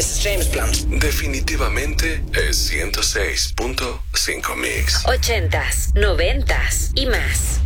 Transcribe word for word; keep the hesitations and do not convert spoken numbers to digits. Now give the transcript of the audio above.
this is James Blunt. Definitivamente es ciento seis punto cinco Mix. Ochentas, noventas y más.